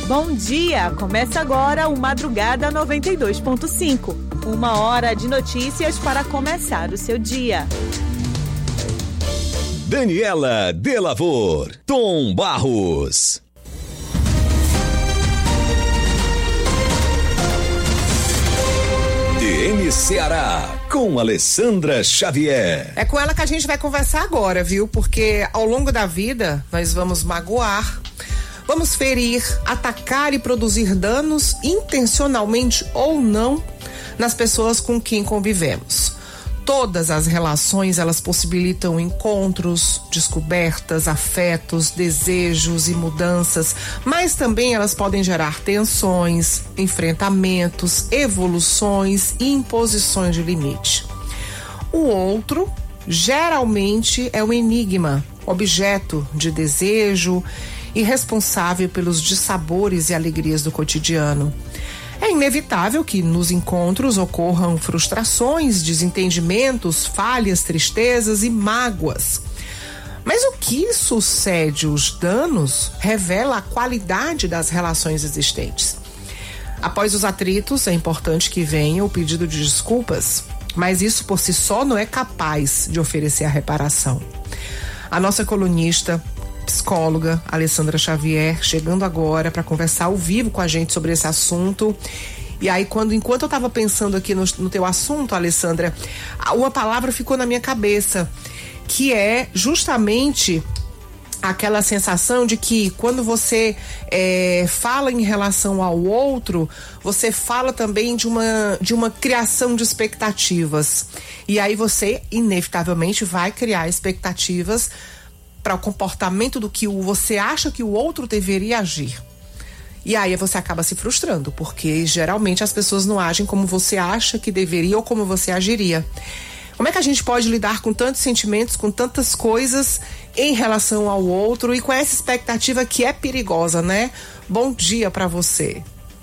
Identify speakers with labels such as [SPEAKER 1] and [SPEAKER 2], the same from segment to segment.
[SPEAKER 1] Bom dia! Começa agora o Madrugada 92.5. 1 hora de notícias para começar o seu dia.
[SPEAKER 2] Daniela Delavor, Tom Barros. DN Ceará, com Alessandra Xavier.
[SPEAKER 3] É com ela que a gente vai conversar agora, viu? Porque ao longo da vida nós vamos magoar, vamos ferir, atacar e produzir danos intencionalmente ou não nas pessoas com quem convivemos. Todas as relações, elas possibilitam encontros, descobertas, afetos, desejos e mudanças, mas também elas podem gerar tensões, enfrentamentos, evoluções e imposições de limite. O outro, geralmente, é um enigma, objeto de desejo e responsável pelos dissabores e alegrias do cotidiano. É inevitável que nos encontros ocorram frustrações, desentendimentos, falhas, tristezas e mágoas. Mas o que sucede os danos revela a qualidade das relações existentes. Após os atritos, é importante que venha o pedido de desculpas, mas isso por si só não é capaz de oferecer a reparação. A nossa colunista, psicóloga Alessandra Xavier, chegando agora para conversar ao vivo com a gente sobre esse assunto. E aí, enquanto eu estava pensando aqui no teu assunto, Alessandra, uma palavra ficou na minha cabeça, que é justamente aquela sensação de que quando você fala em relação ao outro, você fala também de uma criação de expectativas. E aí você, inevitavelmente, vai criar expectativas para o comportamento do que você acha que o outro deveria agir. E aí você acaba se frustrando, porque geralmente as pessoas não agem como você acha que deveria ou como você agiria. Como é que a gente pode lidar com tantos sentimentos, com tantas coisas em relação ao outro e com essa expectativa que é perigosa, né? Bom dia para você.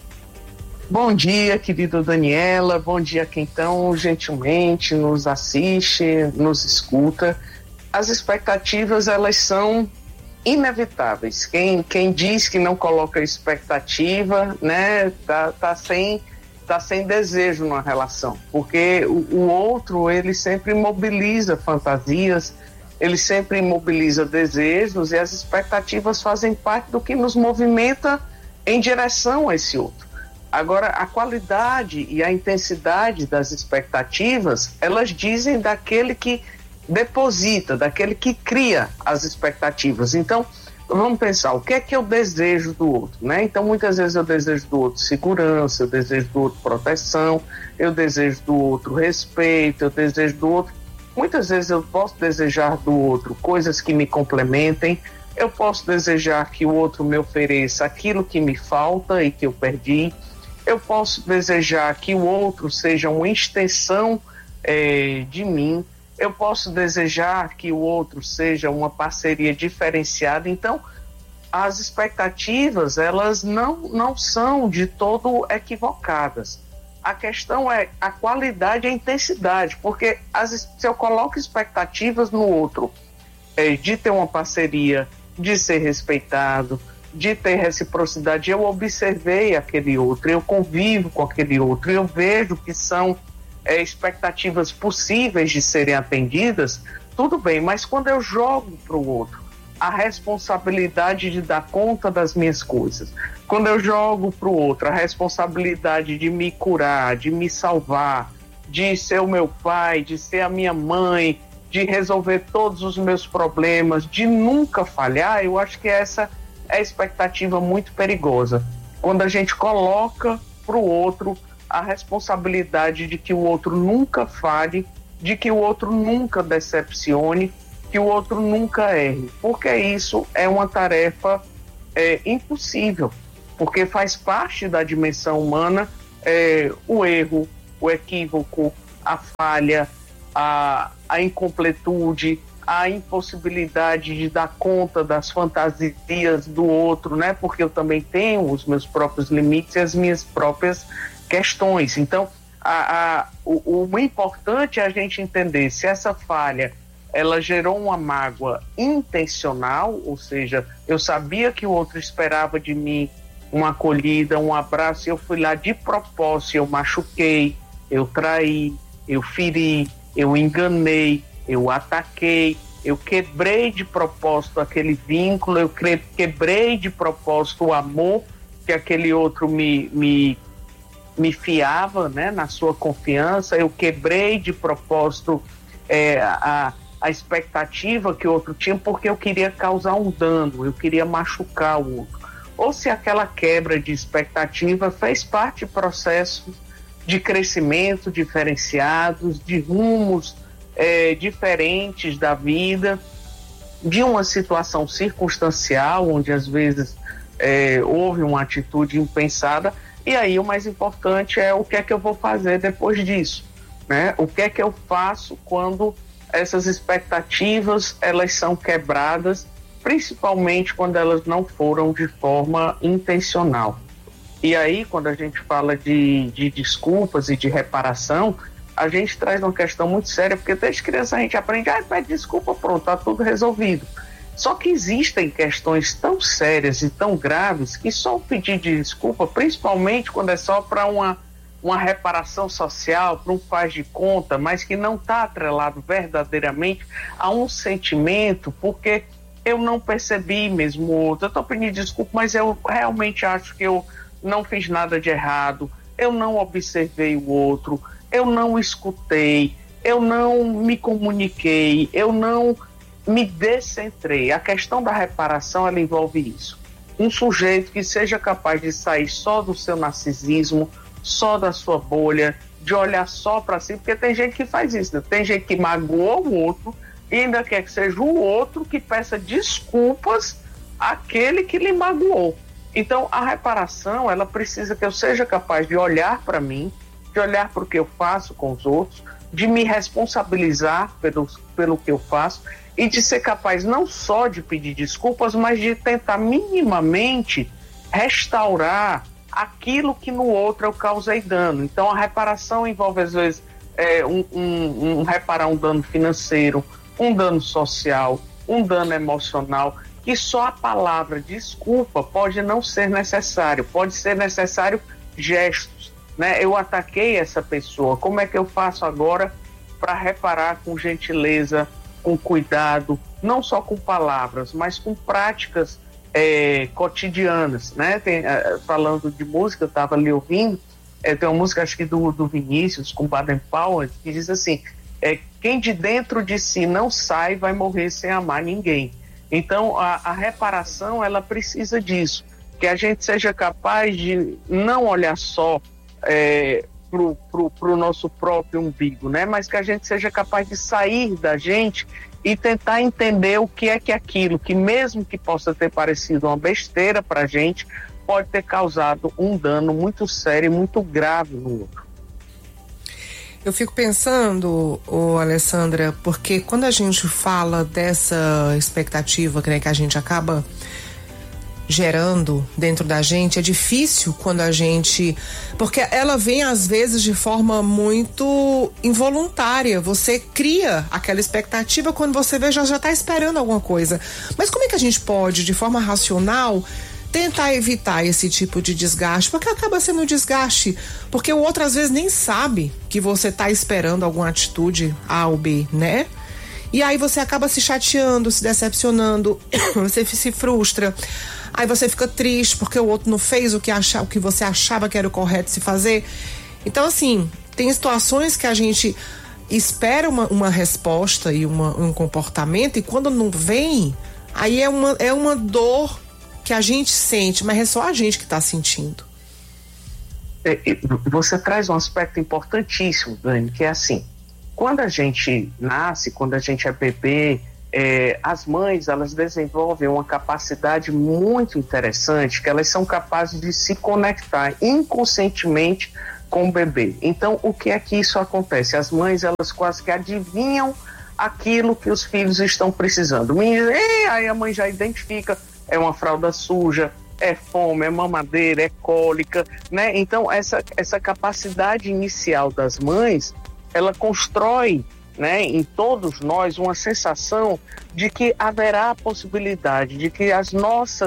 [SPEAKER 4] Bom dia, querida Daniela. Bom dia quem tão gentilmente nos assiste, nos escuta. As expectativas, elas são inevitáveis. Quem diz que não coloca expectativa, né, tá sem desejo numa relação, porque o outro, ele sempre mobiliza fantasias, ele sempre mobiliza desejos, e as expectativas fazem parte do que nos movimenta em direção a esse outro. Agora, a qualidade e a intensidade das expectativas, elas dizem daquele que deposita, daquele que cria as expectativas. Então, vamos pensar, o que é que eu desejo do outro, né? Então, muitas vezes eu desejo do outro segurança, eu desejo do outro proteção, eu desejo do outro respeito, eu desejo do outro... Muitas vezes eu posso desejar do outro coisas que me complementem, eu posso desejar que o outro me ofereça aquilo que me falta e que eu perdi, eu posso desejar que o outro seja uma extensão de mim, eu posso desejar que o outro seja uma parceria diferenciada. Então, as expectativas, elas não são de todo equivocadas. A questão é a qualidade e a intensidade, porque se eu coloco expectativas no outro, de ter uma parceria, de ser respeitado, de ter reciprocidade, eu observei aquele outro, eu convivo com aquele outro, eu vejo que são expectativas possíveis de serem atendidas, tudo bem, mas quando eu jogo para o outro a responsabilidade de dar conta das minhas coisas, quando eu jogo para o outro a responsabilidade de me curar, de me salvar, de ser o meu pai, de ser a minha mãe, de resolver todos os meus problemas, de nunca falhar, eu acho que essa é a expectativa muito perigosa. Quando a gente coloca para o outro a responsabilidade de que o outro nunca falhe, de que o outro nunca decepcione, que o outro nunca erre, porque isso é uma tarefa impossível, porque faz parte da dimensão humana o erro, o equívoco, a falha, a incompletude, a impossibilidade de dar conta das fantasias do outro, né? Porque eu também tenho os meus próprios limites e as minhas próprias questões. Então, o importante é a gente entender se essa falha ela gerou uma mágoa intencional, ou seja, eu sabia que o outro esperava de mim uma acolhida, um abraço, e eu fui lá de propósito, eu machuquei, eu traí, eu feri, eu enganei, eu ataquei, eu quebrei de propósito aquele vínculo, eu quebrei de propósito o amor que aquele outro me fiava, né, na sua confiança, eu quebrei de propósito a expectativa que o outro tinha, porque eu queria causar um dano, eu queria machucar o outro. Ou se aquela quebra de expectativa fez parte de processos de crescimento diferenciados, de rumos diferentes da vida, de uma situação circunstancial, onde às vezes houve uma atitude impensada, e aí o mais importante é o que é que eu vou fazer depois disso, né? O que é que eu faço quando essas expectativas elas são quebradas, principalmente quando elas não foram de forma intencional. E aí, quando a gente fala de desculpas e de reparação, a gente traz uma questão muito séria, porque desde criança a gente aprende, pede desculpa, pronto, tá tudo resolvido. Só que existem questões tão sérias e tão graves que só o pedido de desculpa, principalmente quando é só para uma reparação social, para um faz de conta, mas que não está atrelado verdadeiramente a um sentimento, porque eu não percebi mesmo o outro, eu estou pedindo desculpa, mas eu realmente acho que eu não fiz nada de errado, eu não observei o outro, eu não escutei, eu não me comuniquei, eu não me descentrei. A questão da reparação, ela envolve isso. Um sujeito que seja capaz de sair só do seu narcisismo, só da sua bolha, de olhar só para si, porque tem gente que faz isso, né? Tem gente que magoou o outro e ainda quer que seja o outro que peça desculpas àquele que lhe magoou. Então, a reparação, ela precisa que eu seja capaz de olhar para mim, de olhar para o que eu faço com os outros, de me responsabilizar pelo que eu faço e de ser capaz não só de pedir desculpas, mas de tentar minimamente restaurar aquilo que no outro eu causei dano. Então, a reparação envolve, às vezes, reparar um dano financeiro, um dano social, um dano emocional, que só a palavra desculpa pode não ser necessário, pode ser necessário gestos, né? Eu ataquei essa pessoa, como é que eu faço agora para reparar com gentileza, com cuidado, não só com palavras, mas com práticas cotidianas, né? Falando de música, eu estava ali ouvindo, tem uma música, acho que do Vinícius, com Baden Powell, que diz assim, quem de dentro de si não sai, vai morrer sem amar ninguém. Então, a reparação, ela precisa disso, que a gente seja capaz de não olhar só pro nosso próprio umbigo, né? Mas que a gente seja capaz de sair da gente e tentar entender o que é que aquilo, que mesmo que possa ter parecido uma besteira pra gente, pode ter causado um dano muito sério e muito grave no outro.
[SPEAKER 3] Eu fico pensando, Alessandra, porque quando a gente fala dessa expectativa, né, que a gente acaba gerando dentro da gente, é difícil quando a gente... Porque ela vem, às vezes, de forma muito involuntária. Você cria aquela expectativa, quando você vê, já está esperando alguma coisa. Mas como é que a gente pode, de forma racional, tentar evitar esse tipo de desgaste? Porque acaba sendo um desgaste, porque o outro às vezes nem sabe que você está esperando alguma atitude A ou B, né? E aí você acaba se chateando, se decepcionando, você se frustra, aí você fica triste porque o outro não fez o que você achava que era o correto se fazer. Então, assim, tem situações que a gente espera uma resposta e um comportamento, e quando não vem, aí é uma dor que a gente sente, mas é só a gente que está sentindo.
[SPEAKER 4] Você traz um aspecto importantíssimo, Dani, que é assim, quando a gente nasce, quando a gente é bebê, as mães, elas desenvolvem uma capacidade muito interessante, que elas são capazes de se conectar inconscientemente com o bebê. Então, o que é que isso acontece? As mães, elas quase que adivinham aquilo que os filhos estão precisando. Aí a mãe já identifica, é uma fralda suja, é fome, é mamadeira, é cólica, né? Então, essa capacidade inicial das mães, ela constrói, né, em todos nós uma sensação de que haverá a possibilidade de que as nossas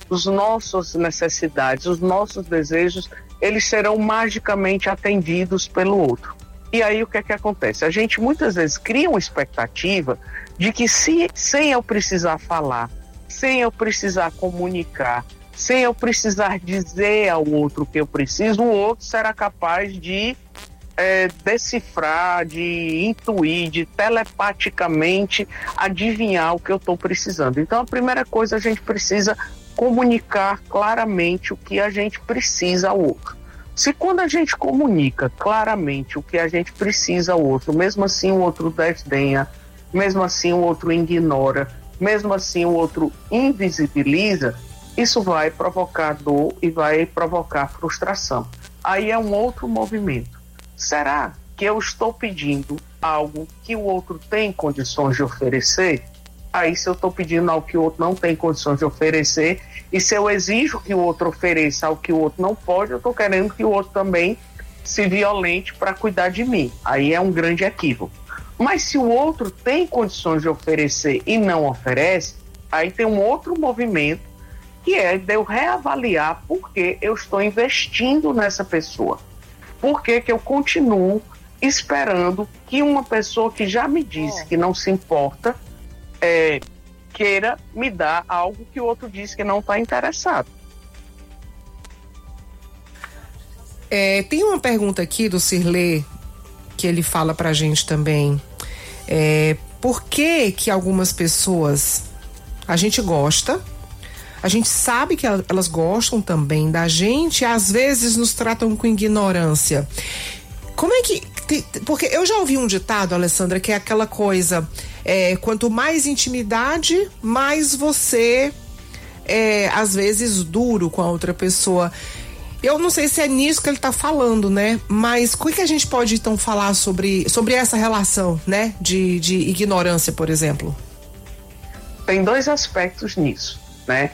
[SPEAKER 4] as nossas necessidades, os nossos desejos, eles serão magicamente atendidos pelo outro. E aí o que é que acontece? A gente muitas vezes cria uma expectativa de que sem eu precisar falar, sem eu precisar comunicar, sem eu precisar dizer ao outro o que eu preciso, o outro será capaz de decifrar, de intuir, de telepaticamente adivinhar o que eu estou precisando. Então, a primeira coisa, a gente precisa comunicar claramente o que a gente precisa ao outro. Se quando a gente comunica claramente o que a gente precisa ao outro, mesmo assim o outro desdenha, mesmo assim o outro ignora, mesmo assim o outro invisibiliza, isso vai provocar dor e vai provocar frustração. Aí é um outro movimento. Será que eu estou pedindo algo que o outro tem condições de oferecer? Aí se eu estou pedindo algo que o outro não tem condições de oferecer, e se eu exijo que o outro ofereça algo que o outro não pode, eu estou querendo que o outro também se violente para cuidar de mim. Aí é um grande equívoco. Mas se o outro tem condições de oferecer e não oferece, aí tem um outro movimento, que é de eu reavaliar por que eu estou investindo nessa pessoa. Por que eu continuo esperando que uma pessoa que já me disse que não se importa queira me dar algo que o outro disse que não está interessado?
[SPEAKER 3] Tem uma pergunta aqui do Cirlê, que ele fala pra gente também. Por que algumas pessoas a gente gosta, a gente sabe que elas gostam também da gente, e às vezes nos tratam com ignorância? Como é que... Porque eu já ouvi um ditado, Alessandra, que é aquela coisa, quanto mais intimidade, mais você às vezes duro com a outra pessoa. Eu não sei se é nisso que ele está falando, né? Mas o que a gente pode então falar sobre essa relação, né? De ignorância, por exemplo?
[SPEAKER 4] Tem dois aspectos nisso, né?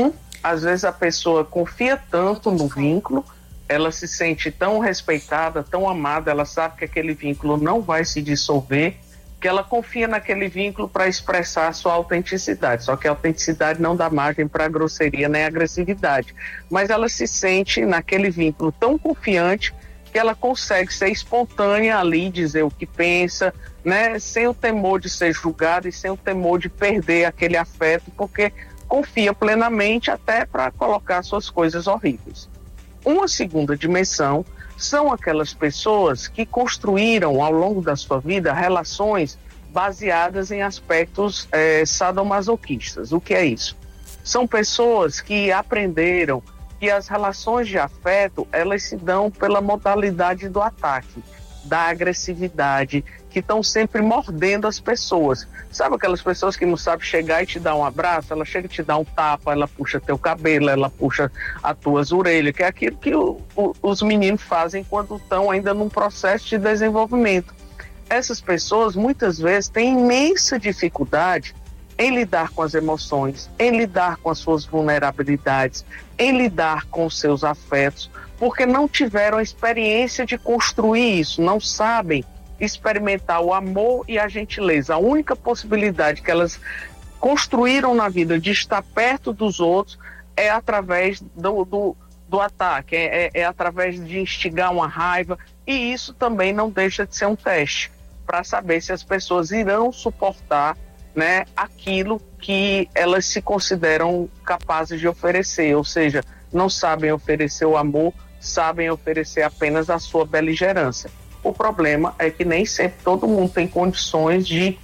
[SPEAKER 4] Às vezes a pessoa confia tanto no vínculo, ela se sente tão respeitada, tão amada, ela sabe que aquele vínculo não vai se dissolver, que ela confia naquele vínculo para expressar a sua autenticidade. Só que a autenticidade não dá margem para grosseria nem agressividade. Mas ela se sente naquele vínculo tão confiante que ela consegue ser espontânea ali, dizer o que pensa, né? Sem o temor de ser julgada e sem o temor de perder aquele afeto, porque confia plenamente até para colocar suas coisas horríveis. Uma segunda dimensão são aquelas pessoas que construíram ao longo da sua vida relações baseadas em aspectos sadomasoquistas. O que é isso? São pessoas que aprenderam que as relações de afeto, elas se dão pela modalidade do ataque, da agressividade, que estão sempre mordendo as pessoas. Sabe aquelas pessoas que não sabem chegar e te dar um abraço? Ela chega e te dá um tapa, ela puxa teu cabelo, ela puxa as tuas orelhas, que é aquilo que os meninos fazem quando estão ainda num processo de desenvolvimento. Essas pessoas muitas vezes têm imensa dificuldade em lidar com as emoções, em lidar com as suas vulnerabilidades, em lidar com os seus afetos, porque não tiveram a experiência de construir isso, não sabem experimentar o amor e a gentileza. A única possibilidade que elas construíram na vida de estar perto dos outros é através do ataque, é através de instigar uma raiva, e isso também não deixa de ser um teste para saber se as pessoas irão suportar, né, aquilo que elas se consideram capazes de oferecer, ou seja, não sabem oferecer o amor, sabem oferecer apenas a sua beligerância. O problema é que nem sempre todo mundo tem condições de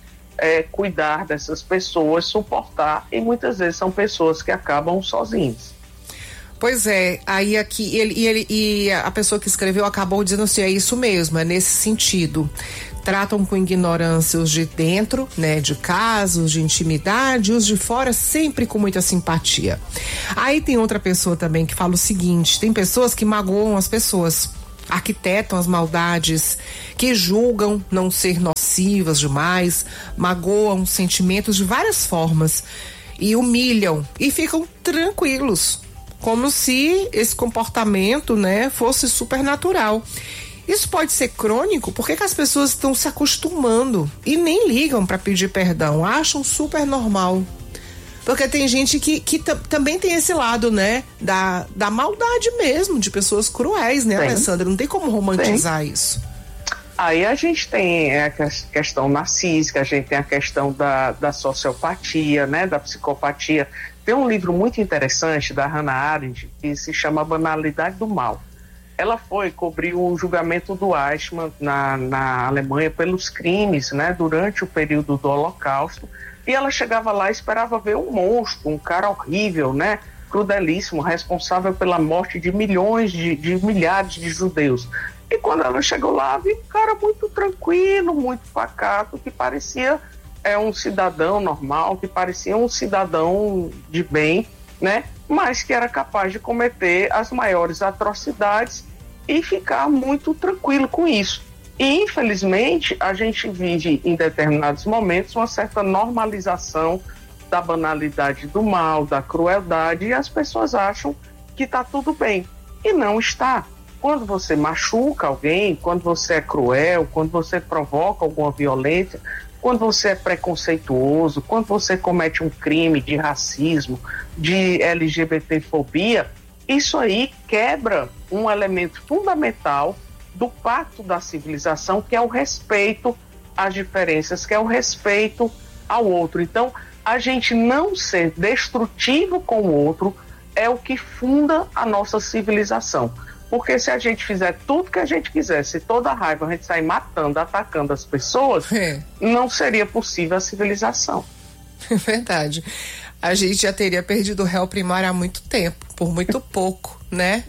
[SPEAKER 4] cuidar dessas pessoas, suportar, e muitas vezes são pessoas que acabam sozinhas.
[SPEAKER 3] Pois é, aí aqui e a pessoa que escreveu acabou dizendo assim, é isso mesmo, é nesse sentido. Tratam com ignorância os de dentro, né, de casa, os de intimidade, os de fora sempre com muita simpatia. Aí tem outra pessoa também que fala o seguinte, tem pessoas que magoam as pessoas, arquitetam as maldades, que julgam não ser nocivas demais, magoam sentimentos de várias formas e humilham e ficam tranquilos, como se esse comportamento, né, fosse supernatural. Isso pode ser crônico? Por que as pessoas estão se acostumando e nem ligam para pedir perdão? Acham super normal. Porque tem gente que também tem esse lado, né? Da maldade mesmo, de pessoas cruéis, né, Alessandra? Não tem como romantizar isso.
[SPEAKER 4] Aí a gente tem a questão narcísica, a gente tem a questão da sociopatia, né, da psicopatia. Tem um livro muito interessante da Hannah Arendt que se chama A Banalidade do Mal. Ela foi cobrir o julgamento do Eichmann na Alemanha pelos crimes, né, durante o período do Holocausto, e ela chegava lá e esperava ver um monstro, um cara horrível, né, crudelíssimo, responsável pela morte de milhões, de milhares de judeus. E quando ela chegou lá, viu um cara muito tranquilo, muito pacato, que parecia um cidadão normal, que parecia um cidadão de bem, né, mas que era capaz de cometer as maiores atrocidades e ficar muito tranquilo com isso. E, infelizmente, a gente vive em determinados momentos uma certa normalização da banalidade do mal, da crueldade, e as pessoas acham que está tudo bem. E não está. Quando você machuca alguém, quando você é cruel, quando você provoca alguma violência, quando você é preconceituoso, quando você comete um crime de racismo, de LGBTfobia, isso aí quebra um elemento fundamental do pacto da civilização, que é o respeito às diferenças, que é o respeito ao outro. Então, a gente não ser destrutivo com o outro é o que funda a nossa civilização. Porque se a gente fizer tudo que a gente quiser, se toda a raiva a gente sair matando, atacando as pessoas, não seria possível a civilização.
[SPEAKER 3] Verdade. A gente já teria perdido o réu primário há muito tempo, por muito pouco, né?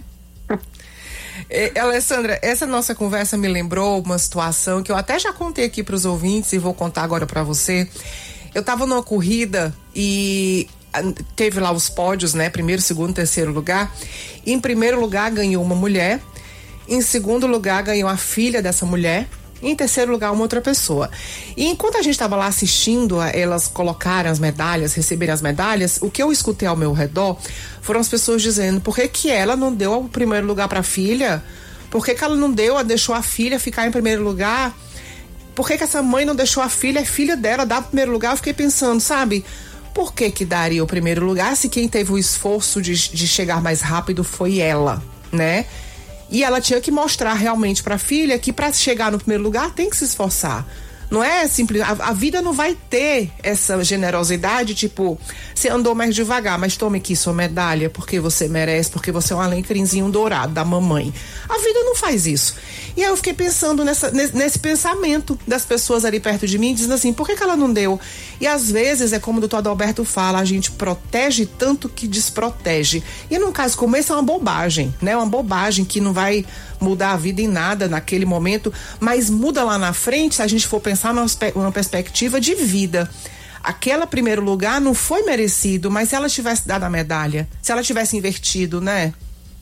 [SPEAKER 3] Alessandra, essa nossa conversa me lembrou uma situação que eu até já contei aqui para os ouvintes e vou contar agora para você. Eu estava numa corrida e teve lá os pódios, né? Primeiro, segundo, terceiro lugar. E em primeiro lugar ganhou uma mulher. Em segundo lugar ganhou a filha dessa mulher. E em terceiro lugar uma outra pessoa. E enquanto a gente estava lá assistindo a elas colocarem as medalhas, receberem as medalhas, o que eu escutei ao meu redor foram as pessoas dizendo: por que ela não deu o primeiro lugar para a filha? Por que ela não deixou a filha ficar em primeiro lugar? Por que essa mãe não deixou a filha dela dar o primeiro lugar? Eu fiquei pensando, sabe, por que daria o primeiro lugar se quem teve o esforço de chegar mais rápido foi ela, né? E ela tinha que mostrar realmente para a filha que para chegar no primeiro lugar tem que se esforçar. Não é simples, a vida não vai ter essa generosidade, tipo, você andou mais devagar, mas tome aqui sua medalha, porque você merece, porque você é um alecrimzinho dourado da mamãe. A vida não faz isso. E aí eu fiquei pensando nesse pensamento das pessoas ali perto de mim, dizendo assim, por que ela não deu? E às vezes, é como o doutor Adalberto fala, a gente protege tanto que desprotege. E num caso como esse é uma bobagem, né? Uma bobagem que não vai mudar a vida em nada naquele momento, mas muda lá na frente se a gente for pensar numa perspectiva de vida. Aquele primeiro lugar não foi merecido, mas se ela tivesse dado a medalha, se ela tivesse invertido, né?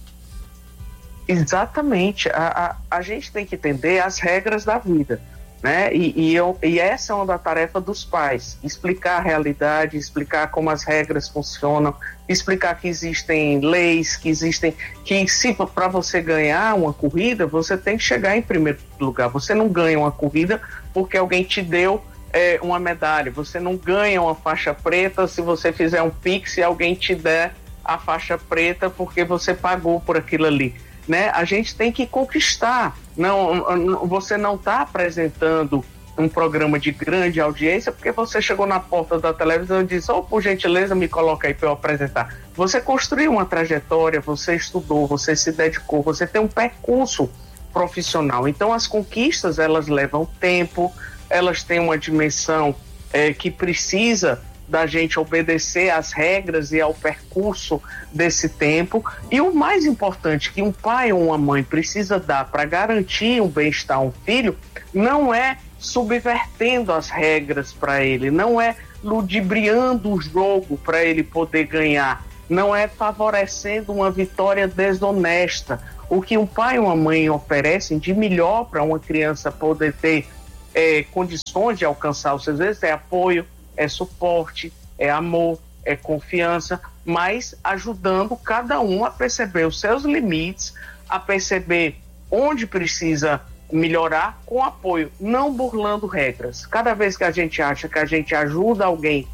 [SPEAKER 4] Exatamente. A gente tem que entender as regras da vida, né? E essa é uma da tarefa dos pais, explicar a realidade, explicar como as regras funcionam, explicar que existem leis, que se para você ganhar uma corrida, você tem que chegar em primeiro lugar. Você não ganha uma corrida porque alguém te deu uma medalha. Você não ganha uma faixa preta se você fizer um pix e alguém te der a faixa preta porque você pagou por aquilo ali, né? A gente tem que conquistar. Você não está apresentando um programa de grande audiência porque você chegou na porta da televisão e disse: por gentileza, me coloca aí para eu apresentar. Você construiu uma trajetória, você estudou, você se dedicou, você tem um percurso profissional. Então as conquistas, elas levam tempo, elas têm uma dimensão que precisa da gente obedecer às regras e ao percurso desse tempo. E o mais importante que um pai ou uma mãe precisa dar para garantir um bem-estar a um filho não é subvertendo as regras para ele, não é ludibriando o jogo para ele poder ganhar, não é favorecendo uma vitória desonesta. O que um pai e uma mãe oferecem de melhor para uma criança poder ter condições de alcançar os seus desejos é apoio, é suporte, é amor, é confiança, mas ajudando cada um a perceber os seus limites, a perceber onde precisa melhorar com apoio, não burlando regras. Cada vez que a gente acha que a gente ajuda alguém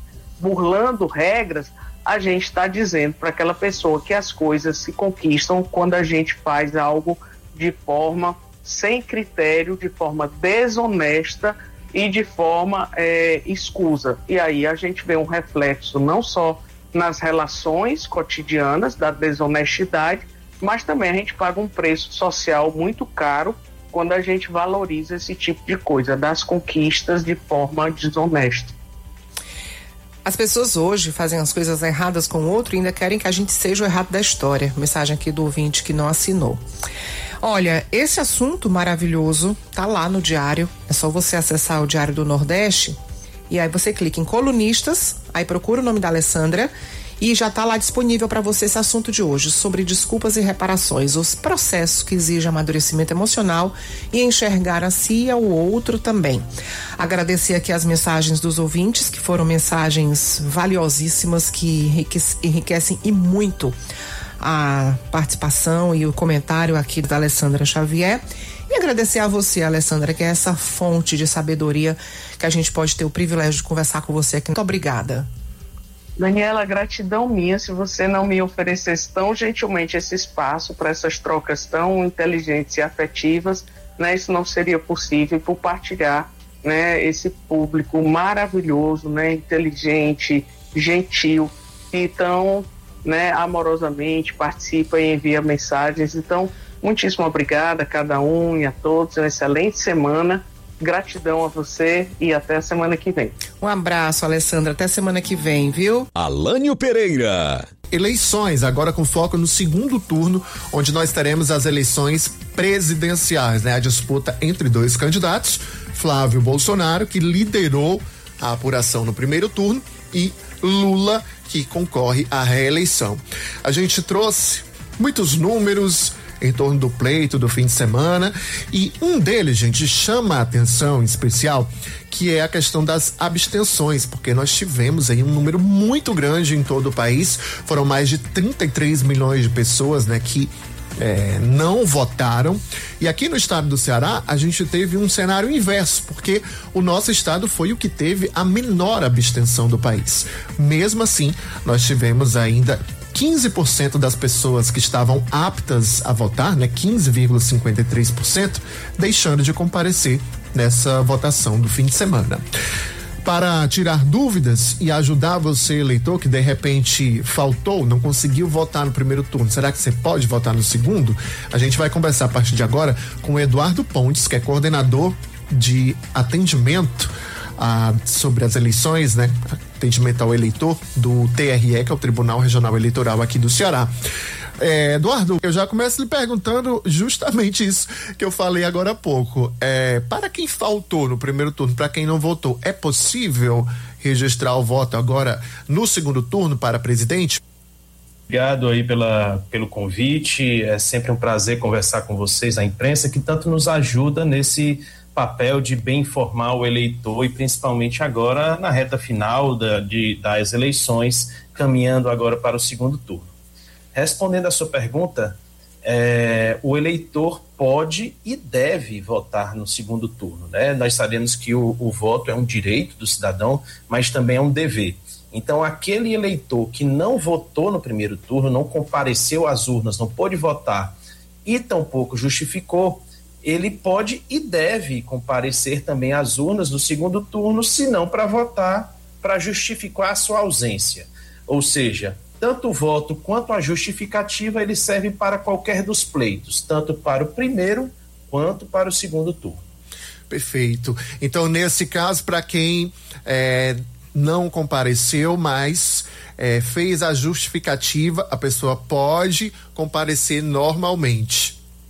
[SPEAKER 4] burlando regras, a gente está dizendo para aquela pessoa que as coisas se conquistam quando a gente faz algo de forma sem critério, de forma desonesta e de forma escusa. E aí a gente vê um reflexo não só nas relações cotidianas da desonestidade, mas também a gente paga um preço social muito caro quando a gente valoriza esse tipo de coisa, das conquistas de forma desonesta.
[SPEAKER 3] As pessoas hoje fazem as coisas erradas com o outro e ainda querem que a gente seja o errado da história. Mensagem aqui do ouvinte que não assinou. Olha, esse assunto maravilhoso tá lá no Diário. É só você acessar o Diário do Nordeste e aí você clica em colunistas, aí procura o nome da Alessandra e já tá lá disponível para você esse assunto de hoje, sobre desculpas e reparações, os processos que exigem amadurecimento emocional e enxergar a si e ao outro também. Agradecer aqui as mensagens dos ouvintes, que foram mensagens valiosíssimas, que enriquecem e muito a participação e o comentário aqui da Alessandra Xavier. E agradecer a você, Alessandra, que é essa fonte de sabedoria que a gente pode ter o privilégio de conversar com você aqui. Muito obrigada.
[SPEAKER 4] Daniela, gratidão minha. Se você não me oferecesse tão gentilmente esse espaço para essas trocas tão inteligentes e afetivas, né, isso não seria possível, por partilhar, né, esse público maravilhoso, né, inteligente, gentil, que tão, né, amorosamente participa e envia mensagens. Então, muitíssimo obrigada a cada um e a todos. Uma excelente semana. Gratidão a você e até a semana que vem.
[SPEAKER 3] Um abraço, Alessandra. Até semana que vem, viu?
[SPEAKER 2] Alânio Pereira.
[SPEAKER 5] Eleições, agora com foco no segundo turno, onde nós teremos as eleições presidenciais, né? A disputa entre dois candidatos, Flávio Bolsonaro, que liderou a apuração no primeiro turno, e Lula, que concorre à reeleição. A gente trouxe muitos números em torno do pleito do fim de semana, e um deles, gente, chama a atenção em especial, que é a questão das abstenções, porque nós tivemos aí um número muito grande em todo o país. Foram mais de 33 milhões de pessoas, né, que não votaram. E aqui no estado do Ceará a gente teve um cenário inverso, porque o nosso estado foi o que teve a menor abstenção do país. Mesmo assim, nós tivemos ainda 15% das pessoas que estavam aptas a votar, né, 15,53%, deixando de comparecer nessa votação do fim de semana. Para tirar dúvidas e ajudar você, eleitor, que de repente faltou, não conseguiu votar no primeiro turno, será que você pode votar no segundo? A gente vai conversar a partir de agora com o Eduardo Pontes, que é coordenador de atendimento sobre as eleições, né? Atendimento ao eleitor do TRE, que é o Tribunal Regional Eleitoral aqui do Ceará. Eduardo, eu já começo lhe perguntando justamente isso que eu falei agora há pouco. Para quem faltou no primeiro turno, para quem não votou, é possível registrar o voto agora no segundo turno para presidente?
[SPEAKER 6] Obrigado aí pelo convite. É sempre um prazer conversar com vocês, a imprensa, que tanto nos ajuda nesse papel de bem informar o eleitor, e principalmente agora na reta final das eleições, caminhando agora para o segundo turno. Respondendo à sua pergunta, o eleitor pode e deve votar no segundo turno, né? Nós sabemos que o voto é um direito do cidadão, mas também é um dever. Então, aquele eleitor que não votou no primeiro turno, não compareceu às urnas, não pôde votar e tampouco justificou, ele pode e deve comparecer também às urnas do segundo turno, se não para votar, para justificar a sua ausência. Ou seja, tanto o voto quanto a justificativa, ele serve para qualquer dos pleitos, tanto para o primeiro quanto para o segundo turno.
[SPEAKER 5] Perfeito. Então, nesse caso, para quem não compareceu, mas fez a justificativa, a pessoa pode comparecer normalmente.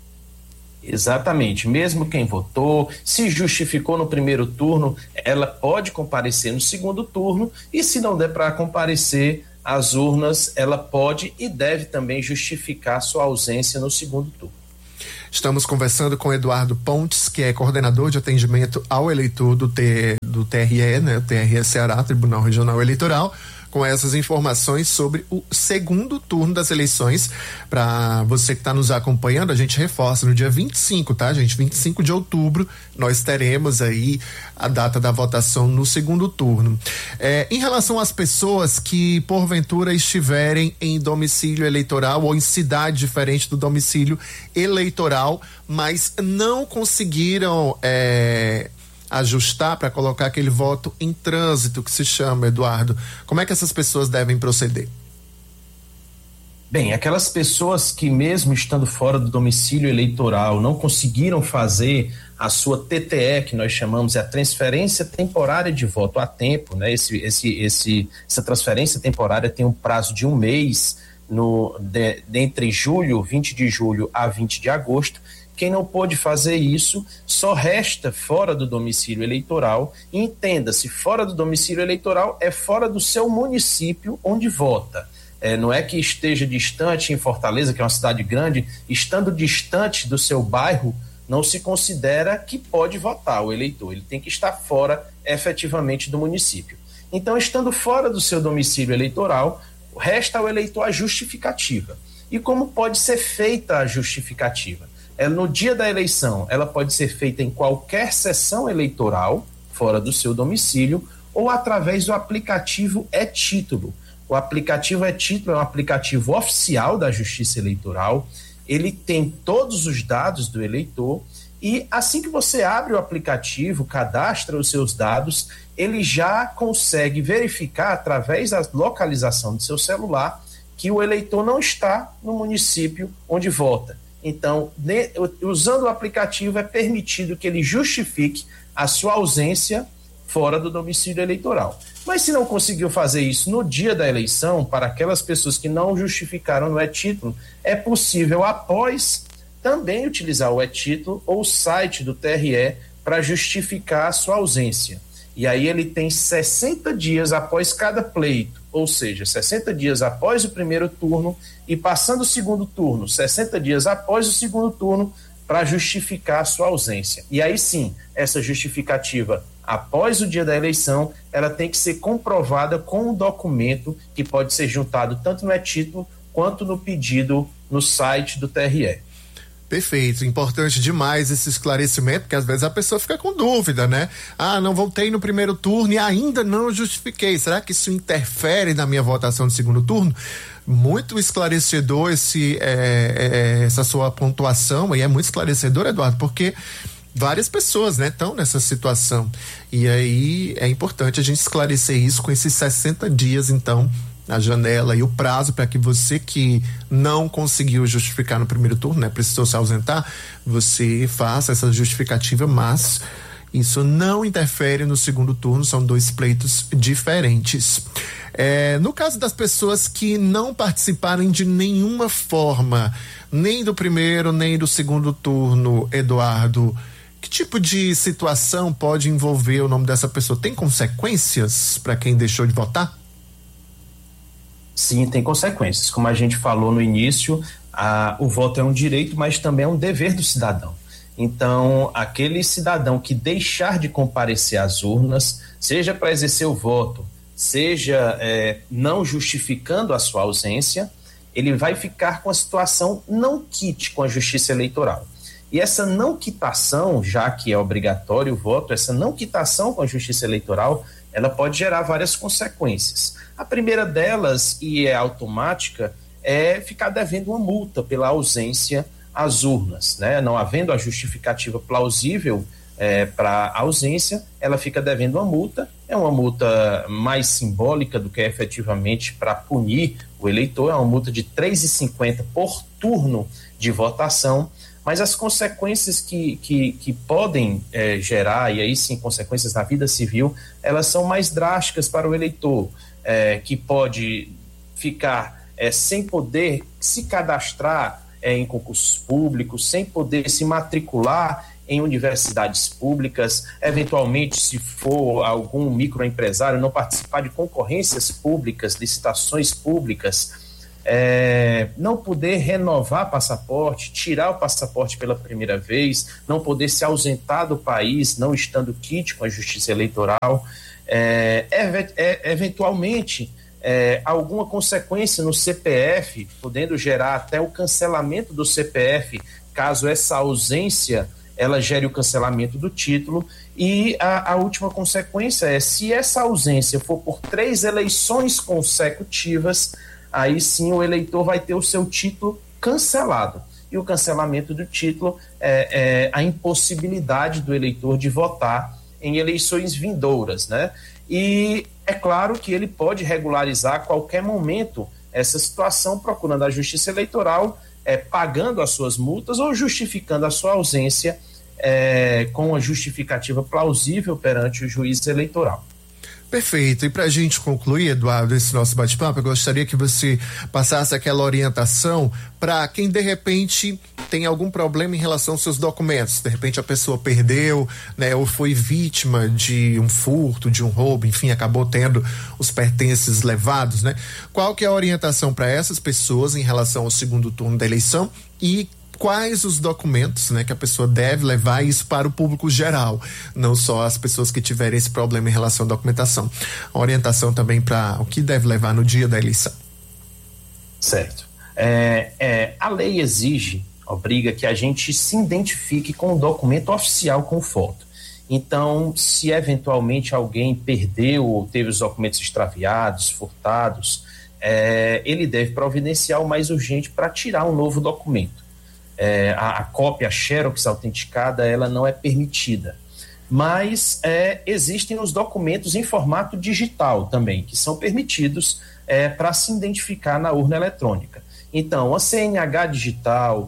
[SPEAKER 6] Exatamente, mesmo quem votou, se justificou no primeiro turno, ela pode comparecer no segundo turno, e se não der para comparecer às urnas, ela pode e deve também justificar sua ausência no segundo turno.
[SPEAKER 5] Estamos conversando com Eduardo Pontes, que é coordenador de atendimento ao eleitor do TRE, né, o TRE Ceará, Tribunal Regional Eleitoral, com essas informações sobre o segundo turno das eleições. Para você que está nos acompanhando, a gente reforça no dia 25, tá, gente? 25 de outubro, nós teremos aí a data da votação no segundo turno. Em relação às pessoas que porventura estiverem em domicílio eleitoral ou em cidade diferente do domicílio eleitoral, mas não conseguiram ajustar para colocar aquele voto em trânsito que se chama, Eduardo, como é que essas pessoas devem proceder?
[SPEAKER 6] Bem, aquelas pessoas que mesmo estando fora do domicílio eleitoral não conseguiram fazer a sua TTE, que nós chamamos a transferência temporária de voto a tempo, né? Essa transferência temporária tem um prazo de 1 mês entre 20 de julho a 20 de agosto. Quem não pôde fazer isso só resta fora do domicílio eleitoral. E entenda-se, fora do domicílio eleitoral é fora do seu município onde vota. Não é que esteja distante em Fortaleza, que é uma cidade grande, estando distante do seu bairro, não se considera que pode votar o eleitor. Ele tem que estar fora efetivamente do município. Então, estando fora do seu domicílio eleitoral, resta ao eleitor a justificativa. E como pode ser feita a justificativa? No dia da eleição, ela pode ser feita em qualquer sessão eleitoral, fora do seu domicílio, ou através do aplicativo e-Título. O aplicativo e-Título é um aplicativo oficial da Justiça Eleitoral, ele tem todos os dados do eleitor e assim que você abre o aplicativo, cadastra os seus dados, ele já consegue verificar através da localização do seu celular que o eleitor não está no município onde vota. Então, usando o aplicativo, é permitido que ele justifique a sua ausência fora do domicílio eleitoral. Mas se não conseguiu fazer isso no dia da eleição, para aquelas pessoas que não justificaram no e-Título, é possível, após, também utilizar o e-Título ou o site do TRE para justificar a sua ausência. E aí ele tem 60 dias após cada pleito, ou seja, 60 dias após o primeiro turno e passando o segundo turno, 60 dias após o segundo turno, para justificar a sua ausência. E aí sim, essa justificativa, após o dia da eleição, ela tem que ser comprovada com um documento que pode ser juntado tanto no e-Título quanto no pedido no site do TRE.
[SPEAKER 5] Perfeito, importante demais esse esclarecimento, porque às vezes a pessoa fica com dúvida, né? Não votei no primeiro turno e ainda não justifiquei. Será que isso interfere na minha votação no segundo turno? Muito esclarecedor essa sua pontuação, e é muito esclarecedor, Eduardo, porque várias pessoas, né, estão nessa situação. E aí é importante a gente esclarecer isso com esses 60 dias, então, a janela e o prazo para que você que não conseguiu justificar no primeiro turno, né, precisou se ausentar, você faça essa justificativa, mas isso não interfere no segundo turno, são 2 pleitos diferentes. No caso das pessoas que não participarem de nenhuma forma, nem do primeiro nem do segundo turno, Eduardo, que tipo de situação pode envolver o nome dessa pessoa? Tem consequências para quem deixou de votar?
[SPEAKER 6] Sim, tem consequências. Como a gente falou no início, o voto é um direito, mas também é um dever do cidadão. Então, aquele cidadão que deixar de comparecer às urnas, seja para exercer o voto, seja não justificando a sua ausência, ele vai ficar com a situação não quite com a Justiça Eleitoral. E essa não quitação, já que é obrigatório o voto, essa não quitação com a Justiça Eleitoral, ela pode gerar várias consequências. A primeira delas, e é automática, é ficar devendo uma multa pela ausência às urnas, né? Não havendo a justificativa plausível para a ausência, ela fica devendo uma multa. É uma multa mais simbólica do que efetivamente para punir o eleitor, é uma multa de R$ 3,50 por turno de votação. Mas as consequências que podem gerar, e aí sim consequências na vida civil, elas são mais drásticas para o eleitor, que pode ficar sem poder se cadastrar em concursos públicos, sem poder se matricular em universidades públicas, eventualmente, se for algum microempresário, não participar de concorrências públicas, licitações públicas, não poder renovar passaporte, tirar o passaporte pela primeira vez, não poder se ausentar do país, não estando quite com a Justiça Eleitoral, eventualmente alguma consequência no CPF, podendo gerar até o cancelamento do CPF, caso essa ausência ela gere o cancelamento do título. E a última consequência é, se essa ausência for por 3 eleições consecutivas, aí sim o eleitor vai ter o seu título cancelado. E o cancelamento do título é a impossibilidade do eleitor de votar em eleições vindouras, né? E é claro que ele pode regularizar a qualquer momento essa situação, procurando a Justiça Eleitoral, pagando as suas multas ou justificando a sua ausência com uma justificativa plausível perante o juiz eleitoral.
[SPEAKER 5] Perfeito. E para a gente concluir, Eduardo, esse nosso bate-papo, eu gostaria que você passasse aquela orientação para quem de repente tem algum problema em relação aos seus documentos. De repente a pessoa perdeu, né, ou foi vítima de um furto, de um roubo, enfim, acabou tendo os pertences levados, né? Qual que é a orientação para essas pessoas em relação ao segundo turno da eleição e quais os documentos, né, que a pessoa deve levar, isso para o público geral, não só as pessoas que tiverem esse problema em relação à documentação. A orientação também para o que deve levar no dia da eleição.
[SPEAKER 6] Certo. A lei obriga que a gente se identifique com o documento oficial com foto. Então, se eventualmente alguém perdeu ou teve os documentos extraviados, furtados, ele deve providenciar o mais urgente para tirar um novo documento. A cópia, a xerox autenticada, ela não é permitida. Mas existem os documentos em formato digital também, que são permitidos para se identificar na urna eletrônica. Então, a CNH digital,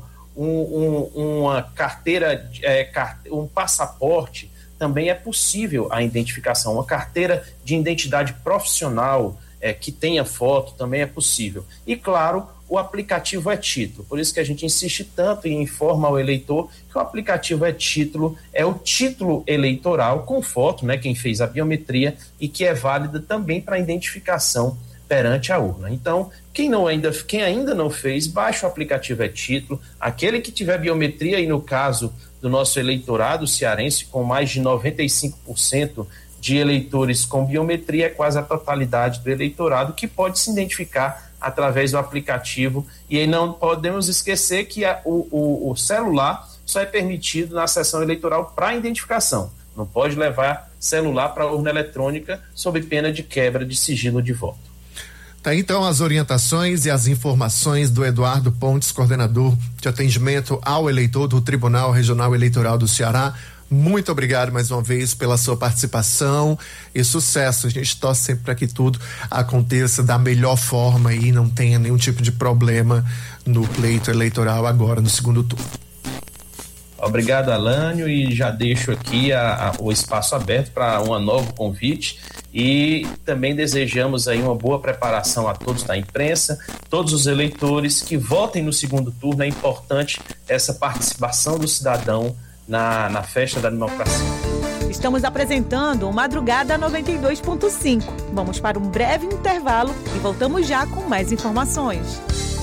[SPEAKER 6] uma carteira, um passaporte, também é possível a identificação. Uma carteira de identidade profissional que tenha foto também é possível. E, claro, o aplicativo título. Por isso que a gente insiste tanto e informa ao eleitor que o aplicativo título é o título eleitoral com foto, né, quem fez a biometria, e que é válida também para identificação perante a urna. Então, quem ainda não fez, baixa o aplicativo título. Aquele que tiver biometria, e no caso do nosso eleitorado cearense, com mais de 95% de eleitores com biometria, é quase a totalidade do eleitorado que pode se identificar através do aplicativo. E aí não podemos esquecer que o celular só é permitido na sessão eleitoral para identificação. Não pode levar celular para a urna eletrônica sob pena de quebra de sigilo de voto.
[SPEAKER 5] Tá, então, as orientações e as informações do Eduardo Pontes, coordenador de atendimento ao eleitor do Tribunal Regional Eleitoral do Ceará. Muito obrigado mais uma vez pela sua participação e sucesso. A gente torce sempre para que tudo aconteça da melhor forma e não tenha nenhum tipo de problema no pleito eleitoral agora no segundo turno.
[SPEAKER 6] Obrigado, Alânio, e já deixo aqui o espaço aberto para um novo convite, e também desejamos aí uma boa preparação a todos da imprensa, todos os eleitores que votem no segundo turno. É importante essa participação do cidadão na festa da democracia.
[SPEAKER 1] Estamos apresentando o Madrugada 92.5. Vamos para um breve intervalo e voltamos já com mais informações.